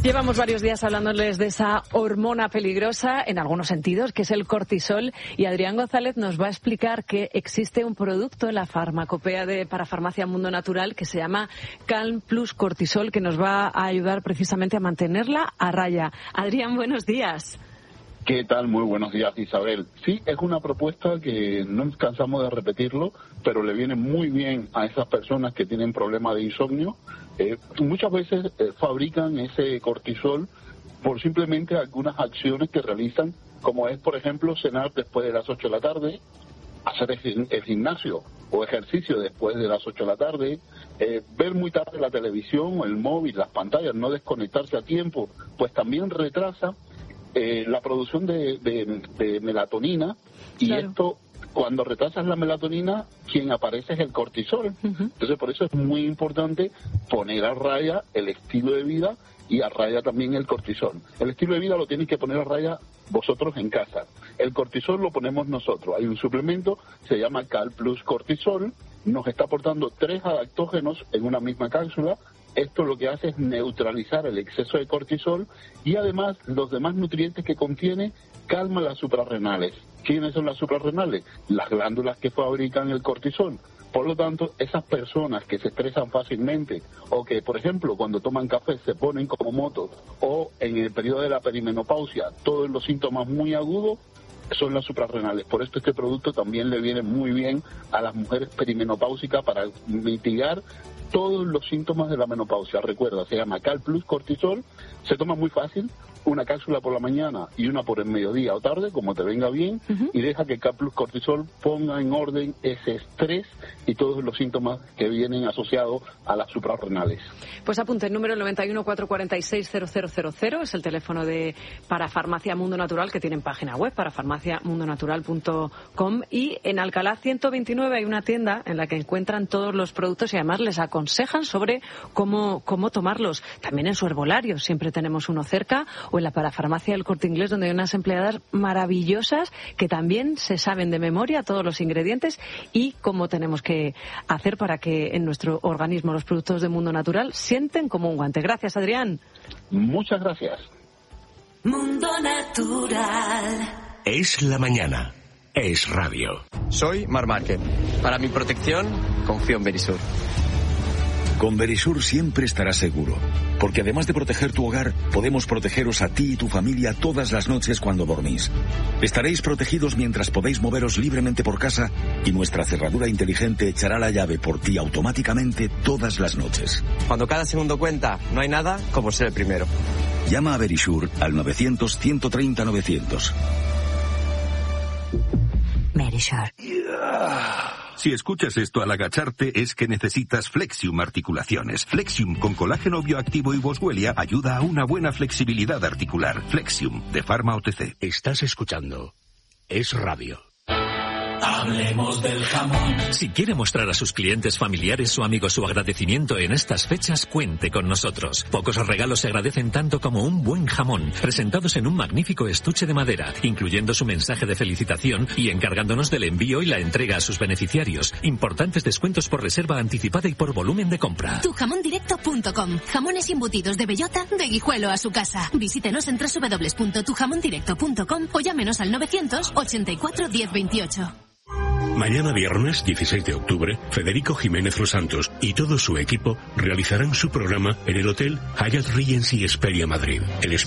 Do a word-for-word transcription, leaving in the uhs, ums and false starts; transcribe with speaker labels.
Speaker 1: Llevamos varios días hablándoles de esa hormona peligrosa, en algunos sentidos, que es el cortisol, y Adrián González nos va a explicar que existe un producto en la farmacopea de Parafarmacia Mundo Natural que se llama Calm Plus Cortisol, que nos va a ayudar precisamente a mantenerla a raya. Adrián, buenos días.
Speaker 2: ¿Qué tal? Muy buenos días, Isabel. Sí, es una propuesta que no nos cansamos de repetirlo, pero le viene muy bien a esas personas que tienen problemas de insomnio. Eh, muchas veces eh, fabrican ese cortisol por simplemente algunas acciones que realizan, como es, por ejemplo, cenar después de las ocho de la tarde, hacer el gimnasio o ejercicio después de las ocho de la tarde, eh, ver muy tarde la televisión o el móvil, las pantallas, no desconectarse a tiempo, pues también retrasa Eh, la producción de, de, de melatonina, y claro, esto, cuando retrasas la melatonina, quien aparece es el cortisol. Uh-huh. Entonces, por eso es muy importante poner a raya el estilo de vida y a raya también el cortisol. El estilo de vida lo tenéis que poner a raya vosotros en casa. El cortisol lo ponemos nosotros. Hay un suplemento, se llama Calm Plus Cortisol, nos está aportando tres adaptógenos en una misma cápsula. Esto lo que hace es neutralizar el exceso de cortisol y además los demás nutrientes que contiene calma las suprarrenales. ¿Quiénes son las suprarrenales? Las glándulas que fabrican el cortisol. Por lo tanto, esas personas que se estresan fácilmente o que, por ejemplo, cuando toman café se ponen como motos, o en el periodo de la perimenopausia, todos los síntomas muy agudos, son las suprarrenales. Por esto este producto también le viene muy bien a las mujeres perimenopáusicas para mitigar todos los síntomas de la menopausia. Recuerda, se llama Calm Plus Cortisol, se toma muy fácil, una cápsula por la mañana y una por el mediodía o tarde, como te venga bien, uh-huh, y deja que Calm Plus Cortisol ponga en orden ese estrés y todos los síntomas que vienen asociados a las suprarrenales.
Speaker 1: Pues apunte el número noventa y uno, cuatrocientos cuarenta y seis, cero cero cero cero, es el teléfono de Parafarmacia Mundo Natural, que tienen página web, parafarmacia mundo natural punto com, y en Alcalá ciento veintinueve hay una tienda en la que encuentran todos los productos y además les aconsejan sobre cómo, cómo tomarlos. También en su herbolario siempre tenemos uno cerca, o en la Parafarmacia del Corte Inglés, donde hay unas empleadas maravillosas que también se saben de memoria todos los ingredientes y cómo tenemos que hacer para que en nuestro organismo los productos de Mundo Natural sienten como un guante. Gracias, Adrián.
Speaker 2: Muchas gracias.
Speaker 3: Mundo Natural.
Speaker 4: Es la mañana. Es radio.
Speaker 5: Soy Mar Márquez. Para mi protección, confío en Verisur.
Speaker 4: Con Verisur siempre estarás seguro, porque además de proteger tu hogar, podemos protegeros a ti y tu familia todas las noches cuando dormís. Estaréis protegidos mientras podéis moveros libremente por casa y nuestra cerradura inteligente echará la llave por ti automáticamente todas las noches.
Speaker 5: Cuando cada segundo cuenta, no hay nada como ser el primero.
Speaker 4: Llama a Verisur al novecientos, ciento treinta, novecientos.
Speaker 3: Verisur.
Speaker 6: Si escuchas esto al agacharte es que necesitas Flexium Articulaciones. Flexium con colágeno bioactivo y boswellia ayuda a una buena flexibilidad articular. Flexium de Pharma O T C.
Speaker 4: Estás escuchando Es Radio.
Speaker 3: Hablemos del jamón.
Speaker 7: Si quiere mostrar a sus clientes, familiares o amigos su agradecimiento en estas fechas, cuente con nosotros. Pocos regalos se agradecen tanto como un buen jamón, presentados en un magnífico estuche de madera, incluyendo su mensaje de felicitación y encargándonos del envío y la entrega a sus beneficiarios. Importantes descuentos por reserva anticipada y por volumen de compra.
Speaker 8: tu jamón directo punto com. Jamones embutidos de bellota, de Guijuelo a su casa. Visítenos en doble u doble u doble u punto tu jamón directo punto com o llámenos al novecientos ochenta y cuatro diez veintiocho.
Speaker 9: Mañana viernes, dieciséis de octubre, Federico Jiménez Los Santos y todo su equipo realizarán su programa en el Hotel Hyatt Regency Esperia Madrid. El